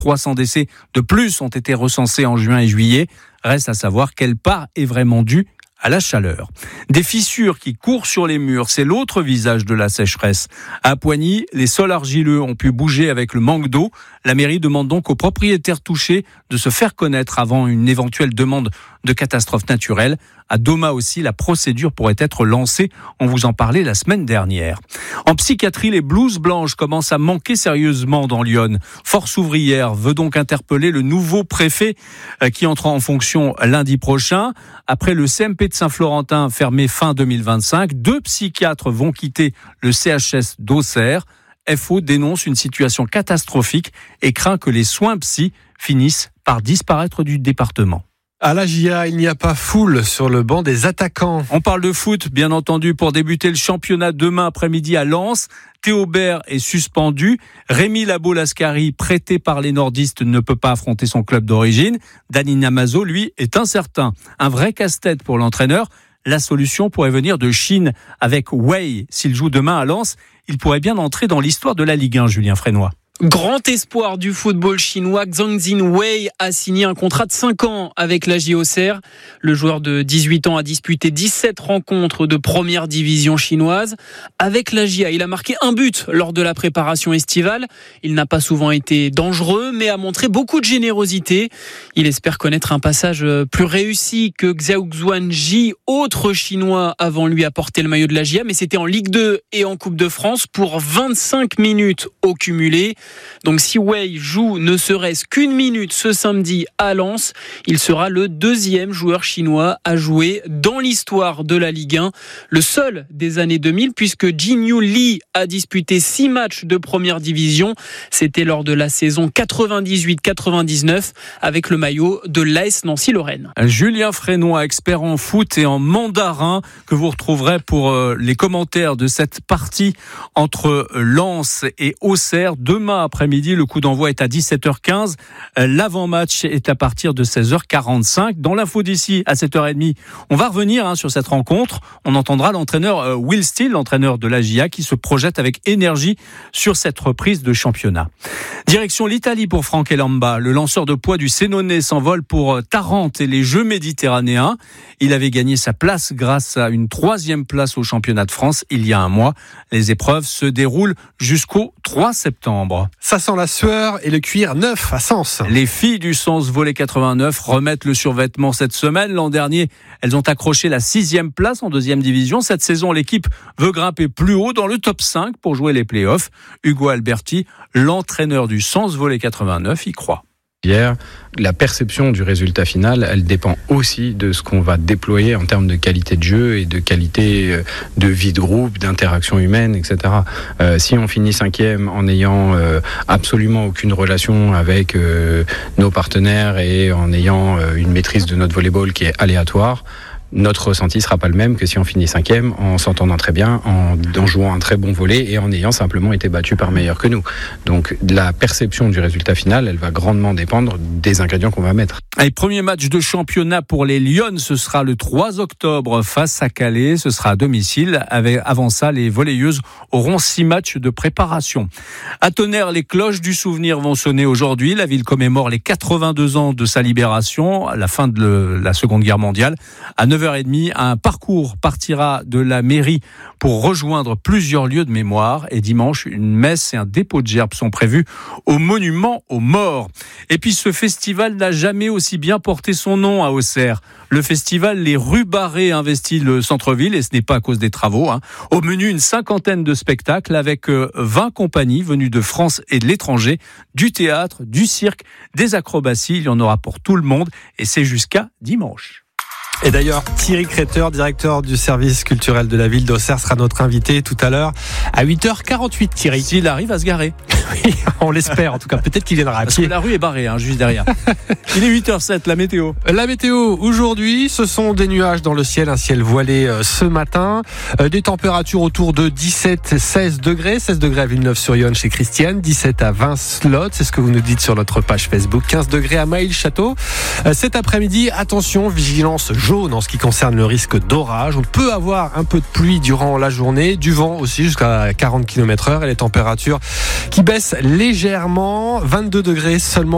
300 décès de plus ont été recensés en juin et juillet. Reste à savoir quelle part est vraiment due à la chaleur. Des fissures qui courent sur les murs, c'est l'autre visage de la sécheresse. À Poigny, les sols argileux ont pu bouger avec le manque d'eau. La mairie demande donc aux propriétaires touchés de se faire connaître avant une éventuelle demande de catastrophe naturelle. À Doma aussi, la procédure pourrait être lancée. On vous en parlait la semaine dernière. En psychiatrie, les blouses blanches commencent à manquer sérieusement dans l'Yonne. Force ouvrière veut donc interpeller le nouveau préfet qui entre en fonction lundi prochain. Après le CMP de Saint-Florentin fermé fin 2025, 2 psychiatres vont quitter le CHS d'Auxerre. FO dénonce une situation catastrophique et craint que les soins psy finissent par disparaître du département. À la GIA, il n'y a pas foule sur le banc des attaquants. On parle de foot, bien entendu, pour débuter le championnat demain après-midi à Lens. Théo Baird est suspendu. Rémi Labo-Lascari, prêté par les nordistes, ne peut pas affronter son club d'origine. Dani Namazo, lui, est incertain. Un vrai casse-tête pour l'entraîneur. La solution pourrait venir de Chine avec Wei. S'il joue demain à Lens, il pourrait bien entrer dans l'histoire de la Ligue 1, Julien Frénois. Grand espoir du football chinois, Zhang Jinwei a signé un contrat de 5 ans avec la GIA Auxerre. Le joueur de 18 ans a disputé 17 rencontres de première division chinoise. Avec la GIA, il a marqué un but lors de la préparation estivale. Il n'a pas souvent été dangereux, mais a montré beaucoup de générosité. Il espère connaître un passage plus réussi que Xiao Xuanji, autre chinois avant lui à porter le maillot de la GIA, mais c'était en Ligue 2 et en Coupe de France pour 25 minutes au cumulé. Donc si Wei joue ne serait-ce qu'une minute ce samedi à Lens, il sera le 2e joueur chinois à jouer dans l'histoire de la Ligue 1, le seul des années 2000 puisque Jinyu Li a disputé 6 matchs de première division. C'était lors de la saison 98-99 avec le maillot de l'AS Nancy-Lorraine. Julien Frénois, expert en foot et en mandarin, que vous retrouverez pour les commentaires de cette partie entre Lens et Auxerre. Demain après-midi, le coup d'envoi est à 17h15. L'avant-match est à partir de 16h45. Dans l'info d'ici à 7h30, on va revenir sur cette rencontre. On entendra l'entraîneur Will Steele, l'entraîneur de la GIA, qui se projette avec énergie sur cette reprise de championnat. Direction l'Italie pour Franck Elamba. Le lanceur de poids du Sénonais s'envole pour Tarente et les Jeux méditerranéens. Il avait gagné sa place grâce à une 3e place au championnat de France il y a un mois. Les épreuves se déroulent jusqu'au 3 septembre. Ça sent la sueur et le cuir neuf à Sens. Les filles du Sens Volley 89 remettent le survêtement cette semaine. L'an dernier, elles ont accroché la 6e place en 2e division. Cette saison, l'équipe veut grimper plus haut dans le top 5 pour jouer les playoffs. Hugo Alberti, l'entraîneur du Sens Volley 89, y croit. Hier, la perception du résultat final, elle dépend aussi de ce qu'on va déployer en termes de qualité de jeu et de qualité de vie de groupe, d'interaction humaine, etc. Si on finit 5e en n'ayant absolument aucune relation avec nos partenaires et en ayant une maîtrise de notre volleyball qui est aléatoire, notre ressenti sera pas le même que si on finit 5e en s'entendant très bien, en jouant un très bon volley et en ayant simplement été battu par meilleur que nous. Donc la perception du résultat final, elle va grandement dépendre des ingrédients qu'on va mettre. Allez, premier match de championnat pour les Lyonnes, ce sera le 3 octobre face à Calais, ce sera à domicile. Avant ça, les volleyeuses auront 6 matchs de préparation. À Tonnerre, les cloches du souvenir vont sonner aujourd'hui. La ville commémore les 82 ans de sa libération, à la fin de la Seconde Guerre mondiale. À 9h30, un parcours partira de la mairie pour rejoindre plusieurs lieux de mémoire. Et dimanche, une messe et un dépôt de gerbes sont prévus au monument aux morts. Et puis ce festival n'a jamais aussi bien porté son nom à Auxerre. Le festival Les Rues Barrées investit le centre-ville et ce n'est pas à cause des travaux. Au menu, une 50aine de spectacles avec 20 compagnies venues de France et de l'étranger, du théâtre, du cirque, des acrobaties. Il y en aura pour tout le monde et c'est jusqu'à dimanche. Et d'ailleurs, Thierry Créteur, directeur du service culturel de la ville d'Auxerre, sera notre invité tout à l'heure à 8h48, Thierry. S'il arrive à se garer. Oui, on l'espère en tout cas. Peut-être qu'il viendra à Parce pied. que la rue est barrée, juste derrière. Il est 8h07, la météo. La météo, aujourd'hui, ce sont des nuages dans le ciel, un ciel voilé ce matin. Des températures autour de 17-16 degrés. 16 degrés à Villeneuve-sur-Yonne chez Christiane, 17 à Vince-Lot, c'est ce que vous nous dites sur notre page Facebook. 15 degrés à Maïl-Château. Cet après-midi, attention, vigilance jaune en ce qui concerne le risque d'orage. On peut avoir un peu de pluie durant la journée, du vent aussi jusqu'à 40 km/h et les températures qui baissent légèrement, 22 degrés seulement.